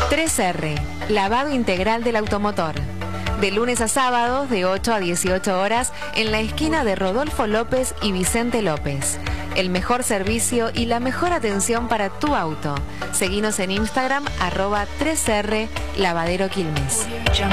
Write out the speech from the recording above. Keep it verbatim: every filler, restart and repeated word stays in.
tres erre, lavado integral del automotor. De lunes a sábados de ocho a dieciocho horas en la esquina de Rodolfo López y Vicente López. El mejor servicio y la mejor atención para tu auto. Seguinos en Instagram arroba tres erre Lavadero Quilmes.